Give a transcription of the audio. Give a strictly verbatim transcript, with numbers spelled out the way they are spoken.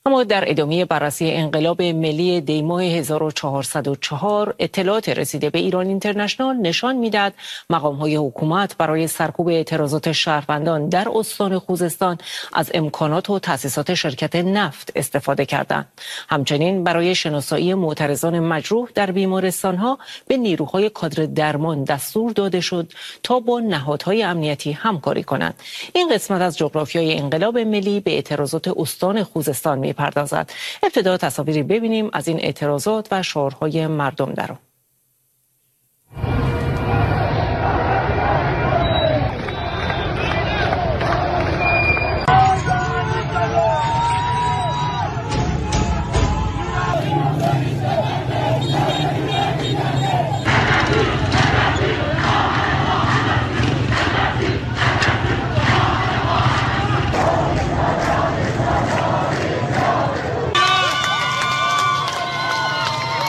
اما در ادامه بررسی انقلاب ملی دی‌ماه هزار و چهارصد و چهار، اطلاعات رسیده به ایران اینترنشنال نشان می‌دهد مقام‌های حکومت برای سرکوب اعتراضات شهروندان در استان خوزستان از امکانات و تأسیسات شرکت نفت استفاده کردند. همچنین برای شناسایی معترضان مجروح در بیمارستان‌ها به نیروهای کادر درمان دستور داده شد تا با نهادهای امنیتی همکاری کنند. این قسمت از جغرافیای انقلاب ملی به اعتراضات استان خوزستان می‌پردازد. ابتدا تصاویری ببینیم از این اعتراضات و شعارهای مردم در آن.